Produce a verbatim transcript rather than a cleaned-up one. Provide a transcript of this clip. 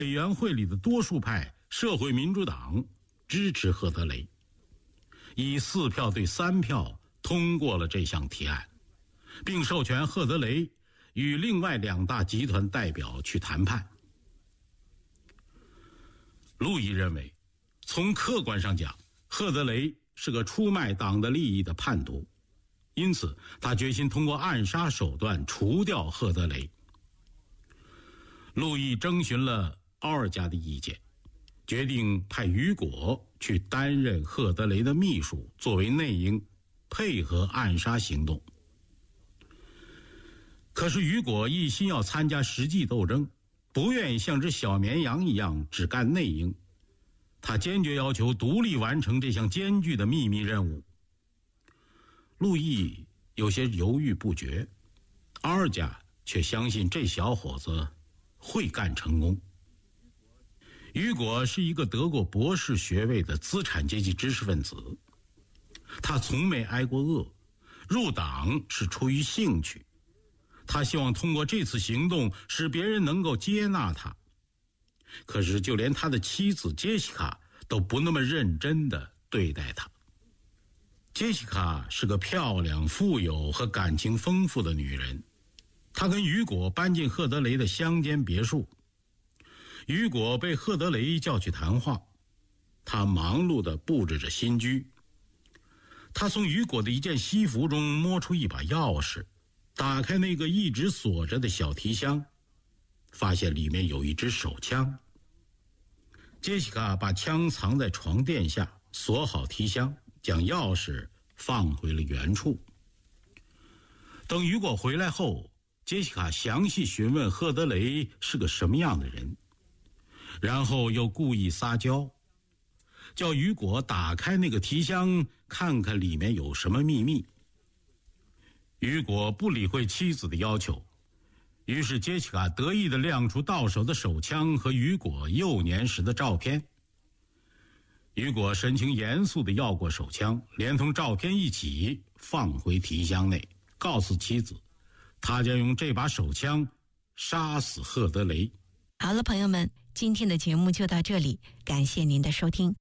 委员会里的多数派社会民主党支持赫德雷，以四票对三票通过了这项提案，并授权赫德雷与另外两大集团代表去谈判。路易认为，从客观上讲，赫德雷是个出卖党的利益的叛徒，因此他决心通过暗杀手段除掉赫德雷。路易征询了奥尔加的意见，决定派雨果去担任赫德雷的秘书，作为内应，配合暗杀行动。可是雨果一心要参加实际斗争，不愿意像只小绵羊一样只干内应，他坚决要求独立完成这项艰巨的秘密任务。路易有些犹豫不决，奥尔加却相信这小伙子会干成功。雨果是一个得过博士学位的资产阶级知识分子，他从没挨过饿，入党是出于兴趣，他希望通过这次行动使别人能够接纳他。可是就连他的妻子杰西卡都不那么认真地对待他。杰西卡是个漂亮、富有和感情丰富的女人，她跟雨果搬进赫德雷的乡间别墅。雨果被赫德雷叫去谈话，他忙碌地布置着新居。他从雨果的一件西服中摸出一把钥匙，打开那个一直锁着的小提箱，发现里面有一支手枪。杰西卡把枪藏在床垫下，锁好提箱，将钥匙放回了原处。等雨果回来后，杰西卡详细询问赫德雷是个什么样的人，然后又故意撒娇，叫雨果打开那个提箱，看看里面有什么秘密。雨果不理会妻子的要求，于是杰西卡得意地亮出到手的手枪和雨果幼年时的照片。雨果神情严肃地要过手枪，连同照片一起放回提箱内，告诉妻子他将用这把手枪杀死赫德雷。 好了，朋友们，今天的节目就到这里，感谢您的收听。